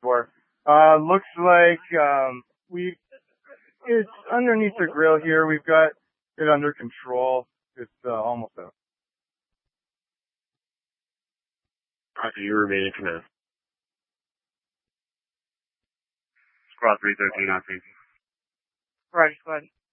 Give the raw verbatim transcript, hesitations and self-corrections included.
for. Uh, looks like, um, we, it's underneath the grill here. We've got it under control. It's, uh, almost out. Roger, you remain in command. Squad three thirteen, not safety. Roger, squad.